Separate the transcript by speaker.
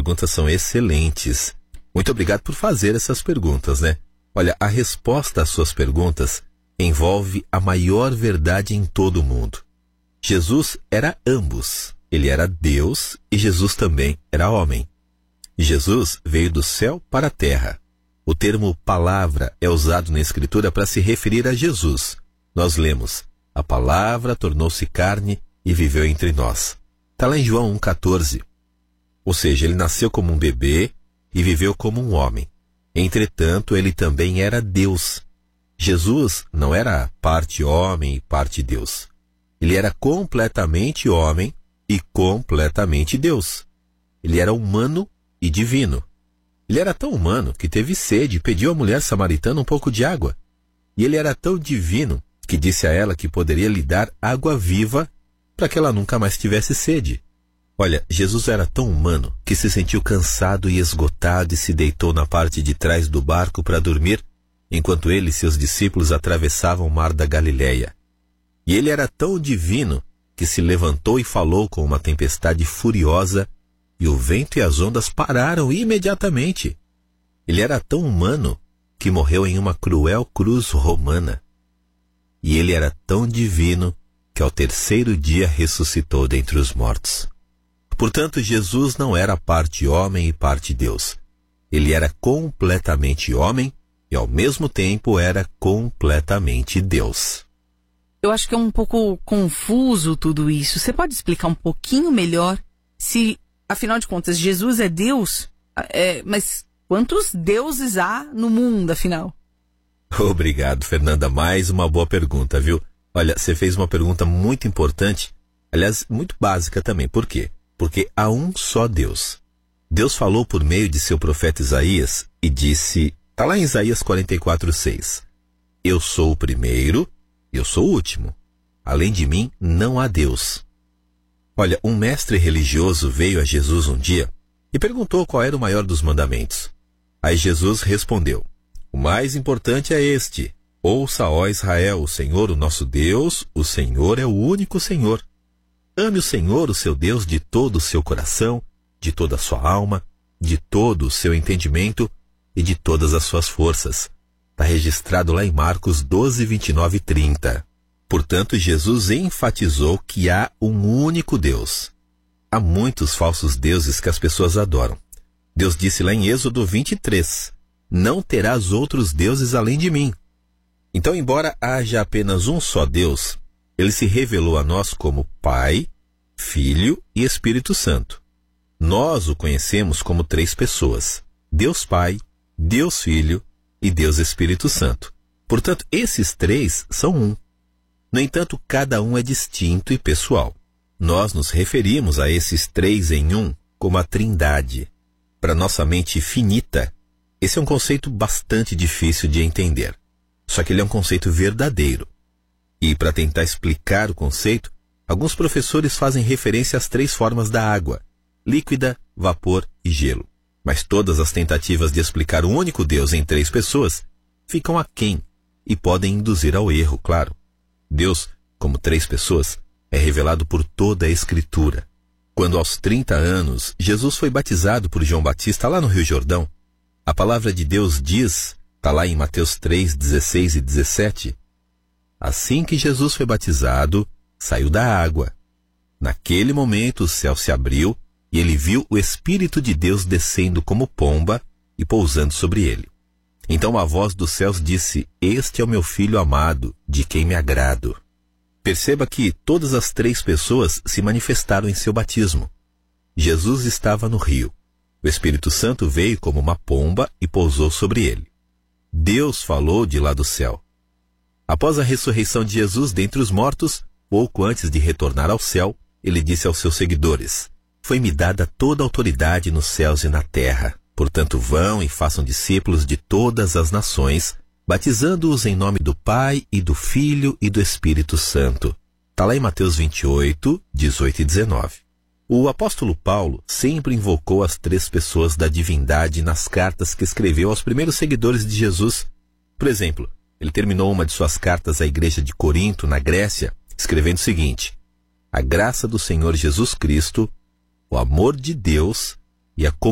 Speaker 1: perguntas são excelentes. Muito obrigado por fazer essas perguntas, né? Olha, a resposta às suas perguntas envolve a maior verdade em todo o mundo. Jesus era ambos. Ele era Deus e Jesus também era homem. Jesus veio do céu para a terra. O termo palavra é usado na Escritura para se referir a Jesus. Nós lemos: a palavra tornou-se carne e viveu entre nós. Está lá em João 1,14. Ou seja, ele nasceu como um bebê e viveu como um homem. Entretanto, ele também era Deus. Jesus não era parte homem e parte Deus. Ele era completamente homem e completamente Deus. Ele era humano e divino. Ele era tão humano que teve sede e pediu à mulher samaritana um pouco de água. E ele era tão divino que disse a ela que poderia lhe dar água viva para que ela nunca mais tivesse sede. Olha, Jesus era tão humano que se sentiu cansado e esgotado e se deitou na parte de trás do barco para dormir, enquanto ele e seus discípulos atravessavam o mar da Galileia. E ele era tão divino que se levantou e falou com uma tempestade furiosa, e o vento e as ondas pararam imediatamente. Ele era tão humano que morreu em uma cruel cruz romana. E ele era tão divino que ao terceiro dia ressuscitou dentre os mortos. Portanto, Jesus não era parte homem e parte Deus. Ele era completamente homem e ao mesmo tempo era completamente Deus.
Speaker 2: Eu acho que é um pouco confuso tudo isso. Você pode explicar um pouquinho melhor se, afinal de contas, Jesus é Deus? Mas quantos deuses há no mundo, afinal?
Speaker 1: Obrigado, Fernanda. Mais uma boa pergunta, viu? Olha, você fez uma pergunta muito importante, aliás, muito básica também. Por quê? Porque há um só Deus. Deus falou por meio de seu profeta Isaías e disse, está lá em Isaías 44:6, eu sou o primeiro, eu sou o último. Além de mim, não há Deus. Olha, um mestre religioso veio a Jesus um dia e perguntou qual era o maior dos mandamentos. Aí Jesus respondeu, o mais importante é este, ouça, ó Israel, o Senhor, o nosso Deus, o Senhor é o único Senhor. Ame o Senhor, o seu Deus, de todo o seu coração, de toda a sua alma, de todo o seu entendimento e de todas as suas forças. Está registrado lá em Marcos 12, 29 e 30. Portanto, Jesus enfatizou que há um único Deus. Há muitos falsos deuses que as pessoas adoram. Deus disse lá em Êxodo 23, não terás outros deuses além de mim. Então, embora haja apenas um só Deus, ele se revelou a nós como Pai, Filho e Espírito Santo. Nós o conhecemos como três pessoas: Deus Pai, Deus Filho e Deus Espírito Santo. Portanto, esses três são um. No entanto, cada um é distinto e pessoal. Nós nos referimos a esses três em um como a Trindade. Para nossa mente finita, esse é um conceito bastante difícil de entender. Só que ele é um conceito verdadeiro. E para tentar explicar o conceito, alguns professores fazem referência às três formas da água: líquida, vapor e gelo. Mas todas as tentativas de explicar um único Deus em três pessoas ficam aquém e podem induzir ao erro, claro. Deus, como três pessoas, é revelado por toda a Escritura. Quando aos 30 anos, Jesus foi batizado por João Batista lá no Rio Jordão, a palavra de Deus diz, está lá em Mateus 3, 16 e 17, assim que Jesus foi batizado, saiu da água. Naquele momento o céu se abriu e ele viu o Espírito de Deus descendo como pomba e pousando sobre ele. Então a voz dos céus disse, este é o meu filho amado, de quem me agrado. Perceba que todas as três pessoas se manifestaram em seu batismo. Jesus estava no rio. O Espírito Santo veio como uma pomba e pousou sobre ele. Deus falou de lá do céu. Após a ressurreição de Jesus dentre os mortos, pouco antes de retornar ao céu, ele disse aos seus seguidores, foi-me dada toda a autoridade nos céus e na terra. Portanto, vão e façam discípulos de todas as nações, batizando-os em nome do Pai e do Filho e do Espírito Santo. Está lá em Mateus 28, 18 e 19. O apóstolo Paulo sempre invocou as três pessoas da divindade nas cartas que escreveu aos primeiros seguidores de Jesus. Por exemplo, ele terminou uma de suas cartas à igreja de Corinto, na Grécia, escrevendo o seguinte, a graça do Senhor Jesus Cristo, o amor de Deus e a